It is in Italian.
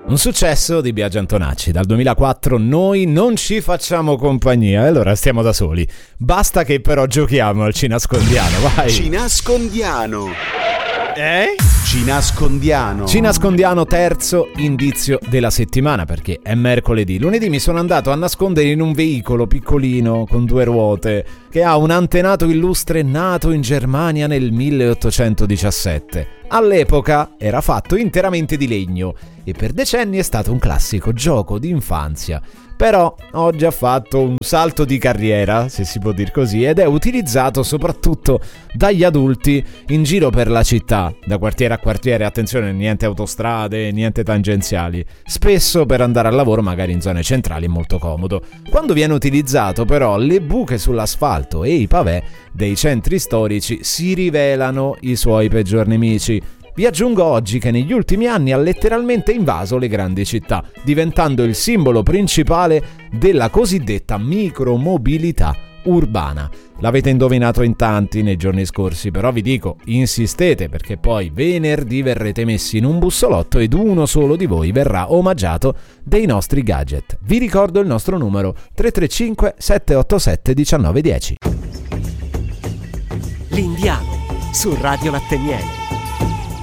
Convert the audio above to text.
Un successo di Biagio Antonacci. Dal 2004 noi non ci facciamo compagnia e allora stiamo da soli. Basta che però giochiamo al Cinascondiano, vai! Cinascondiano. Cinascondiano. Cinascondiano, terzo indizio della settimana, perché è mercoledì. Lunedì mi sono andato a nascondere in un veicolo piccolino con 2 ruote che ha un antenato illustre nato in Germania nel 1817. All'epoca era fatto interamente di legno e per decenni è stato un classico gioco di infanzia. Però oggi ha fatto un salto di carriera, se si può dir così, ed è utilizzato soprattutto dagli adulti in giro per la città, da quartiere a quartiere. Attenzione, niente autostrade, niente tangenziali. Spesso per andare al lavoro, magari in zone centrali, è molto comodo. Quando viene utilizzato, però, le buche sull'asfalto e i pavè dei centri storici si rivelano i suoi peggior nemici. Vi aggiungo oggi che negli ultimi anni ha letteralmente invaso le grandi città, diventando il simbolo principale della cosiddetta micromobilità urbana. L'avete indovinato in tanti nei giorni scorsi, però vi dico, insistete, perché poi venerdì verrete messi in un bussolotto ed uno solo di voi verrà omaggiato dei nostri gadget. Vi ricordo il nostro numero 335 787 1910. L'Indiano su Radio Latte Miele.